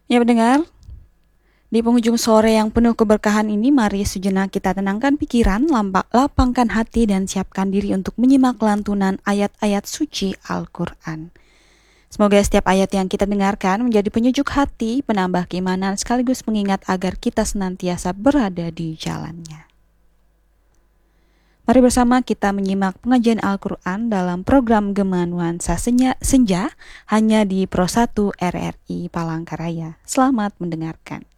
Ya pendengar, di penghujung sore yang penuh keberkahan ini, mari sejenak kita tenangkan pikiran, lapangkan hati dan siapkan diri untuk menyimak lantunan ayat-ayat suci Al-Quran. Semoga setiap ayat yang kita dengarkan menjadi penyejuk hati, penambah keimanan sekaligus mengingat agar kita senantiasa berada di jalannya. Mari bersama kita menyimak pengajian Al-Quran dalam program Gema Nuansa Senja hanya di Pro 1 RRI Palangkaraya. Selamat mendengarkan.